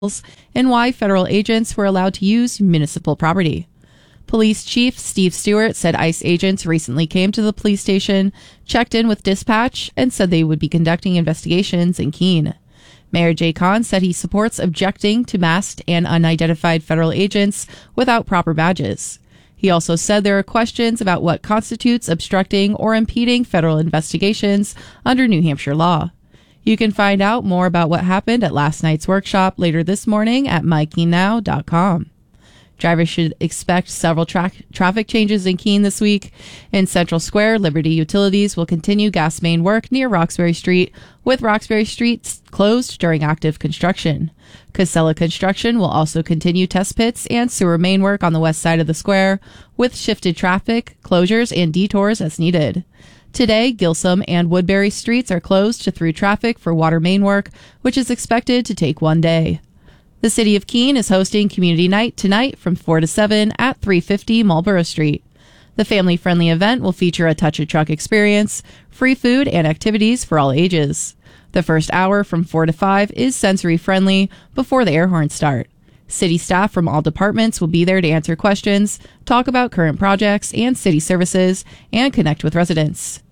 and why federal agents were allowed to use municipal property. Police Chief Steve Stewart said ICE agents recently came to the police station, checked in with dispatch, and said they would be conducting investigations in Keene. Mayor Jay Kahn said he supports objecting to masked and unidentified federal agents without proper badges. He also said there are questions about what constitutes obstructing or impeding federal investigations under New Hampshire law. You can find out more about what happened at last night's workshop later this morning at mykeenenow.com. Drivers should expect several traffic changes in Keene this week. In Central Square, Liberty Utilities will continue gas main work near Roxbury Street, with Roxbury Street closed during active construction. Casella Construction will also continue test pits and sewer main work on the west side of the square, with shifted traffic, closures, and detours as needed. Today, Gilsum and Woodbury Streets are closed to through traffic for water main work, which is expected to take one day. The City of Keene is hosting Community Night tonight from 4 to 7 at 350 Marlborough Street. The family-friendly event will feature a touch-a-truck experience, free food, and activities for all ages. The first hour from 4 to 5 is sensory-friendly before the air horns start. City staff from all departments will be there to answer questions, talk about current projects and city services, and connect with residents.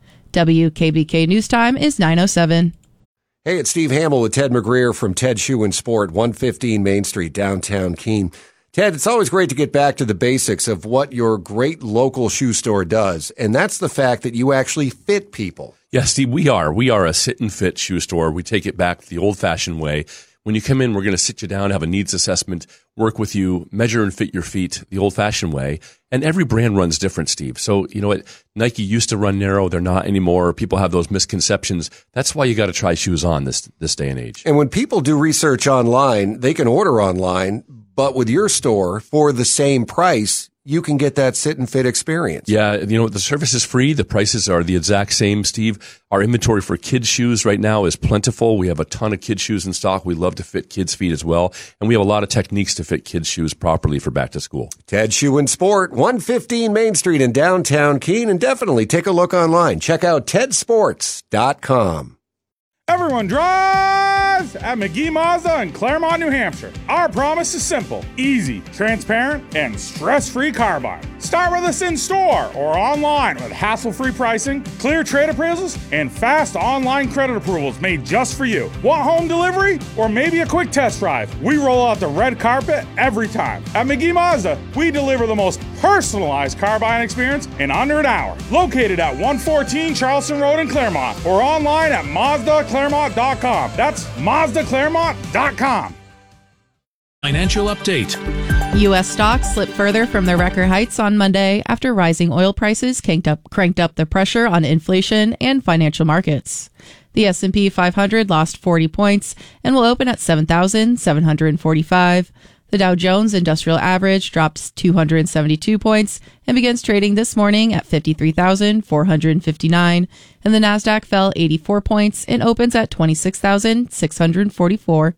WKBK News Time is 9:07. Hey, it's Steve Hamill with Ted McGreer from Ted Shoe and Sport, 115 Main Street, downtown Keene. Ted, it's always great to get back to the basics of what your great local shoe store does, and that's the fact that you actually fit people. Yeah, Steve, we are. We are a sit and fit shoe store. We take it back the old-fashioned way. When you come in, we're going to sit you down, have a needs assessment, work with you, measure and fit your feet the old-fashioned way. And every brand runs different, Steve. So, you know what? Nike used to run narrow. They're not anymore. People have those misconceptions. That's why you got to try shoes on this day and age. And when people do research online, they can order online, but with your store, for the same price, you can get that sit and fit experience. Yeah, you know, the service is free. The prices are the exact same, Steve. Our inventory for kids' shoes right now is plentiful. We have a ton of kids' shoes in stock. We love to fit kids' feet as well. And we have a lot of techniques to fit kids' shoes properly for back to school. Ted Shoe and Sport, 115 Main Street in downtown Keene. And definitely take a look online. Check out tedsports.com. Everyone drives at McGee Mazda in Claremont, New Hampshire. Our promise is simple, easy, transparent, and stress-free car buying. Start with us in store or online with hassle-free pricing, clear trade appraisals, and fast online credit approvals made just for you. Want home delivery or maybe a quick test drive? We roll out the red carpet every time. At McGee Mazda, we deliver the most personalized car buying experience in under an hour. Located at 114 Charleston Road in Claremont or online at MazdaClaremont.com. That's MazdaClaremont.com. Financial update. U.S. stocks slipped further from their record heights on Monday after rising oil prices cranked up the pressure on inflation and financial markets. The S&P 500 lost 40 points and will open at 7,745. The Dow Jones Industrial Average dropped 272 points and begins trading this morning at 53,459. And the Nasdaq fell 84 points and opens at 26,644.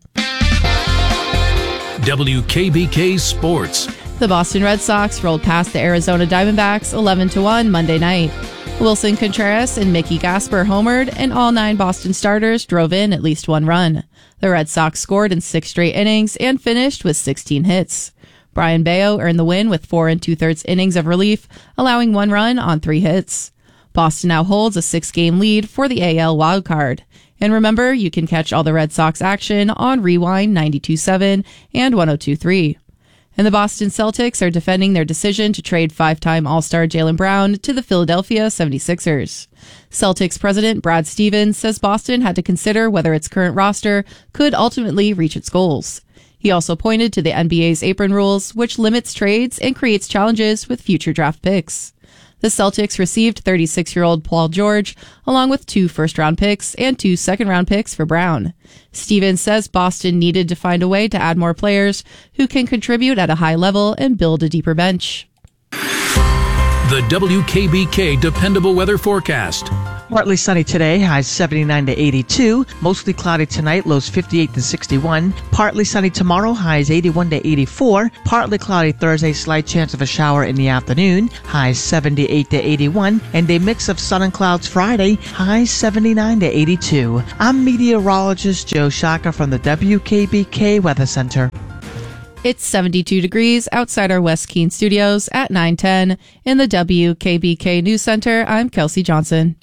WKBK Sports. The Boston Red Sox rolled past the Arizona Diamondbacks 11-1 Monday night. Wilson Contreras and Mickey Gasper homered, and all 9 Boston starters drove in at least one run. The Red Sox scored in 6 straight innings and finished with 16 hits. Brian Bayo earned the win with 4 2/3 innings of relief, allowing 1 run on 3 hits. Boston now holds a 6-game lead for the AL wildcard. And remember, you can catch all the Red Sox action on Rewind 92.7 and 102.3. And the Boston Celtics are defending their decision to trade 5-time All-Star Jaylen Brown to the Philadelphia 76ers. Celtics president Brad Stevens says Boston had to consider whether its current roster could ultimately reach its goals. He also pointed to the NBA's apron rules, which limits trades and creates challenges with future draft picks. The Celtics received 36-year-old Paul George, along with 2 first-round picks and 2 second-round picks for Brown. Stevens says Boston needed to find a way to add more players who can contribute at a high level and build a deeper bench. The WKBK Dependable Weather Forecast. Partly sunny today, highs 79 to 82. Mostly cloudy tonight, lows 58 to 61. Partly sunny tomorrow, highs 81 to 84. Partly cloudy Thursday, slight chance of a shower in the afternoon, highs 78 to 81. And a mix of sun and clouds Friday, highs 79 to 82. I'm meteorologist Joe Shaka from the WKBK Weather Center. It's 72 degrees outside our West Keene studios at 9:10. In the WKBK News Center, I'm Kelsey Johnson.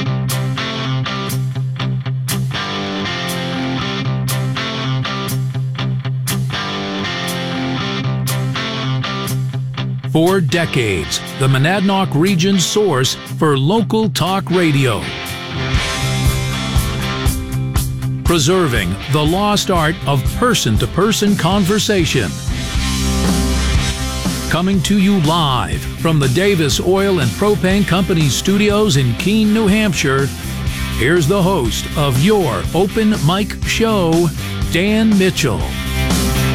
For decades, the Monadnock region's source for local talk radio. Preserving the lost art of person-to-person conversation. Coming to you live from the Davis Oil and Propane Company studios in Keene, New Hampshire, here's the host of your Open Mic Show, Dan Mitchell.